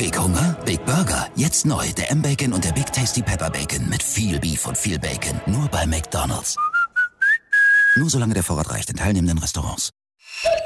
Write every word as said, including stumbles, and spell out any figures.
Big Hunger? Big Burger. Jetzt neu. Der M-Bacon und der Big Tasty Pepper Bacon. Mit viel Beef und viel Bacon. Nur bei McDonald's. Nur solange der Vorrat reicht in teilnehmenden Restaurants.